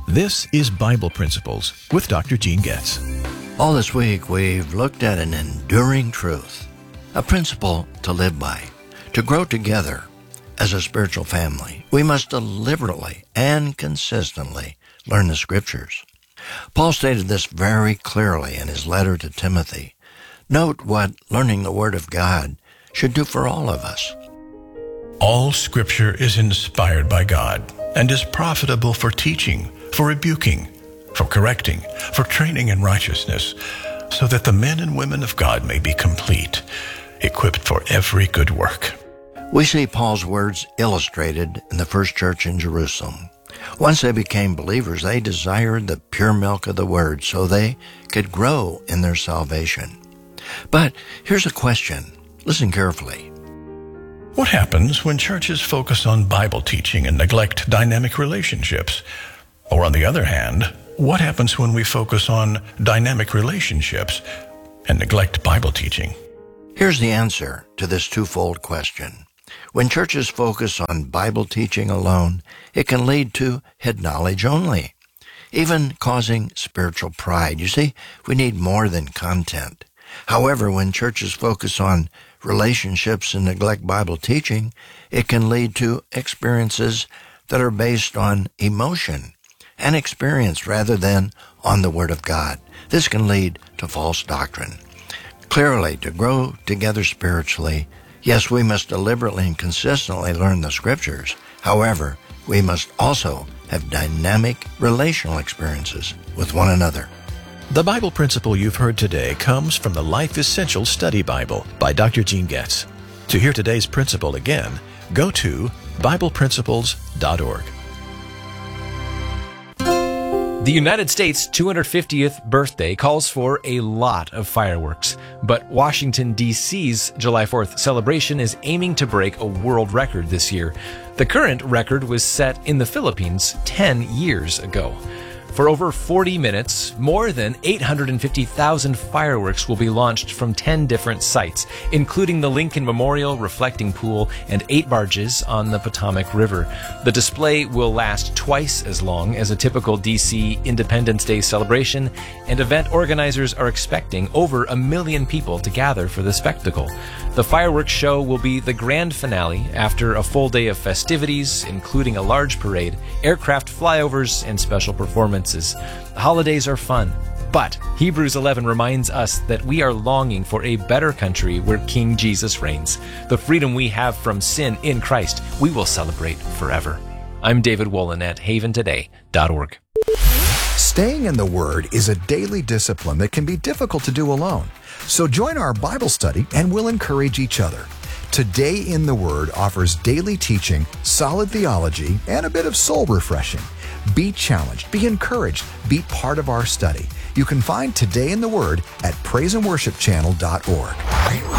This is Bible Principles with Dr. Gene Getz. All this week, we've looked at an enduring truth, a principle to live by. To grow together as a spiritual family, we must deliberately and consistently learn the Scriptures. Paul stated this very clearly in his letter to Timothy. Note what learning the Word of God should do for all of us. All Scripture is inspired by God and is profitable for teaching, for rebuking, for correcting, for training in righteousness, so that the men and women of God may be complete, equipped for every good work. We see Paul's words illustrated in the first church in Jerusalem. Once they became believers, they desired the pure milk of the Word so they could grow in their salvation. But here's a question. Listen carefully. What happens when churches focus on Bible teaching and neglect dynamic relationships? Or on the other hand, what happens when we focus on dynamic relationships and neglect Bible teaching? Here's the answer to this twofold question. When churches focus on Bible teaching alone, it can lead to head knowledge only, even causing spiritual pride. You see, we need more than content. However, when churches focus on relationships and neglect Bible teaching, it can lead to experiences that are based on emotion and experience rather than on the Word of God. This can lead to false doctrine. Clearly, to grow together spiritually, yes, we must deliberately and consistently learn the Scriptures. However, we must also have dynamic relational experiences with one another. The Bible principle you've heard today comes from the Life Essential Study Bible by Dr. Gene Getz. To hear today's principle again, go to BiblePrinciples.org. The United States' 250th birthday calls for a lot of fireworks, but Washington, D.C.'s July 4th celebration is aiming to break a world record this year. The current record was set in the Philippines 10 years ago. For over 40 minutes, more than 850,000 fireworks will be launched from 10 different sites, including the Lincoln Memorial Reflecting Pool and 8 barges on the Potomac River. The display will last twice as long as a typical DC Independence Day celebration, and event organizers are expecting over 1 million people to gather for the spectacle. The fireworks show will be the grand finale after a full day of festivities, including a large parade, aircraft flyovers, and special performances. The holidays are fun, but Hebrews 11 reminds us that we are longing for a better country where King Jesus reigns. The freedom we have from sin in Christ, we will celebrate forever. I'm David Wolin at haventoday.org. Staying in the Word is a daily discipline that can be difficult to do alone. So join our Bible study and we'll encourage each other. Today in the Word offers daily teaching, solid theology, and a bit of soul refreshing. Be challenged, be encouraged, be part of our study. You can find Today in the Word at praiseandworshipchannel.org.